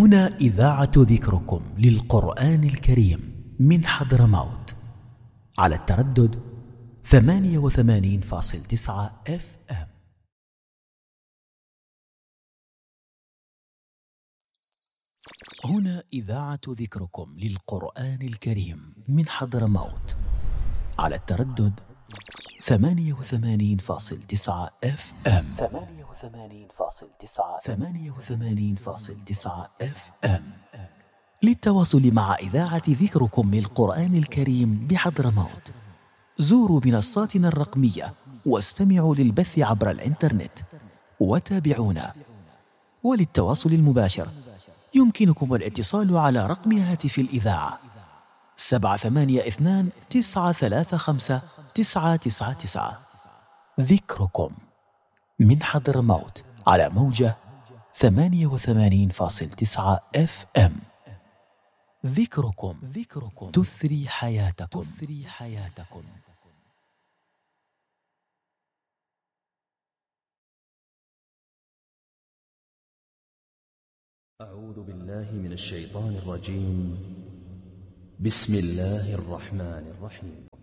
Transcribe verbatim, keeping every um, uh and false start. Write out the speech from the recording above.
هنا إذاعة ذكركم للقرآن الكريم من حضرموت على التردد ثمانية وثمانين فاصل تسعة اف ام. هنا إذاعة ذكركم للقرآن الكريم من حضرموت على التردد ثمانية وثمانين فاصل تسعة اف ام. ثمانية وثمانين فاصل تسعة ثمانية وثمانين فاصل تسعة اف ام. للتواصل مع إذاعة ذكركم للقرآن الكريم بحضرموت زوروا منصاتنا الرقمية واستمعوا للبث عبر الإنترنت وتابعونا. وللتواصل المباشر يمكنكم الاتصال على رقم هاتف الإذاعة سبعة ثمانية اثنان تسعة ثلاثة خمسة تسعة تسعة تسعة. ذكركم من حضرموت على موجة ثمانية وثمانين فاصل تسعة اف ام. ذكركم ذكركم تثري حياتكم تثري حياتكم. أعوذ بالله من الشيطان الرجيم. بسم الله الرحمن الرحيم.